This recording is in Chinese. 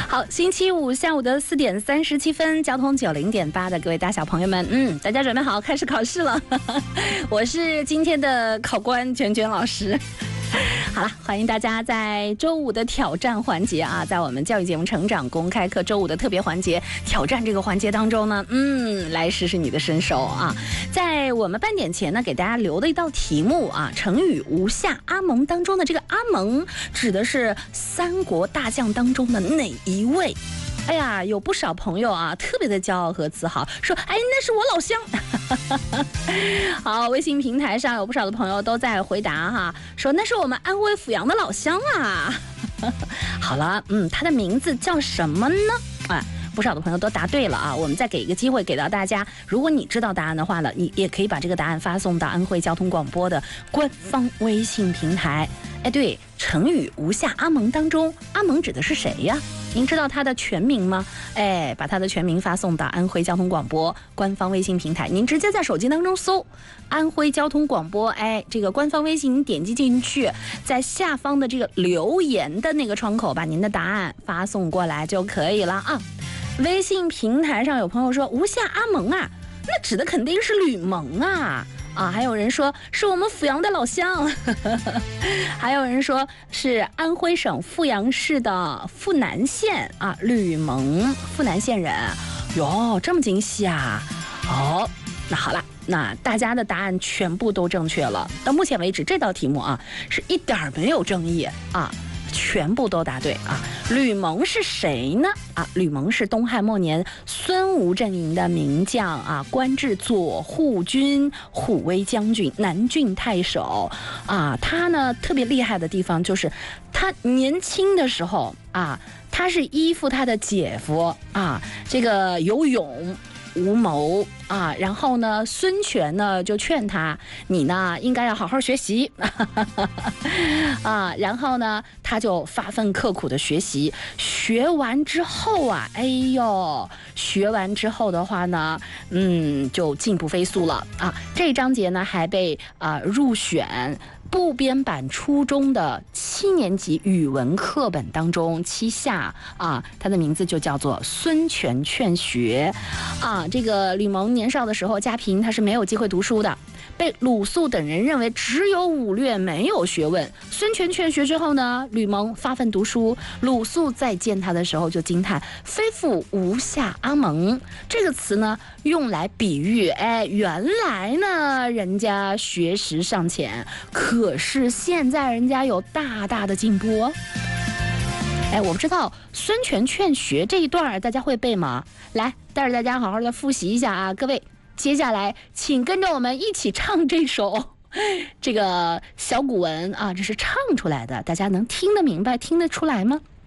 好，星期五下午的4点37分，交通90.8的各位大小朋友们，大家准备好开始考试了。我是今天的考官娟娟老师。好了，欢迎大家在周五的挑战环节啊，在我们教育节目成长公开课周五的特别环节挑战这个环节当中呢，来试试你的身手啊。在我们半点前呢，给大家留的一道题目啊，成语无下阿蒙当中的这个阿蒙指的是三国大将当中的哪一位？哎呀，有不少朋友啊，特别的骄傲和自豪，说，哎，那是我老乡。好，微信平台上有不少的朋友都在回答哈，说那是我们安徽阜阳的老乡啊。好了，他的名字叫什么呢？不少的朋友都答对了啊！我们再给一个机会给到大家，如果你知道答案的话呢，你也可以把这个答案发送到安徽交通广播的官方微信平台。哎，对，成语无下阿蒙当中，阿蒙指的是谁呀？您知道他的全名吗？哎，把他的全名发送到安徽交通广播官方微信平台，您直接在手机当中搜安徽交通广播，哎，这个官方微信，您点击进去，在下方的这个留言的那个窗口，把您的答案发送过来就可以了啊。微信平台上有朋友说无下阿蒙啊，那指的肯定是吕蒙啊。还有人说是我们阜阳的老乡，还有人说是安徽省阜阳市的阜南县啊，吕蒙，阜南县人。哟，这么惊喜啊！那好了，那大家的答案全部都正确了。到目前为止，这道题目啊是一点没有争议啊。全部都答对啊！吕蒙是谁呢？吕蒙是东汉末年孙吴阵营的名将啊，官至左护军、虎威将军、南郡太守啊。他呢特别厉害的地方就是他年轻的时候啊，他是依附他的姐夫啊，这个有勇无谋啊，然后呢，孙权呢就劝他，你呢应该要好好学习啊，然后呢，他就发奋刻苦的学习，学完之后啊，学完之后的话呢，就进步飞速了啊。这章节呢还被入选部编版初中的7年级语文课本当中7下啊，他的名字就叫做孙权劝学啊。这个吕蒙年少的时候家贫，他是没有机会读书的，被鲁肃等人认为只有武略没有学问。孙权劝学之后呢，吕蒙发奋读书，鲁肃再见他的时候就惊叹非复无下阿蒙，这个词呢用来比喻原来呢人家学识尚浅，可是现在人家有大大的进步哦。我不知道孙权劝学这一段大家会背吗？来，带着大家好好的复习一下啊，各位，接下来请跟着我们一起唱这首这个小古文啊，这是唱出来的，大家能听得明白、听得出来吗？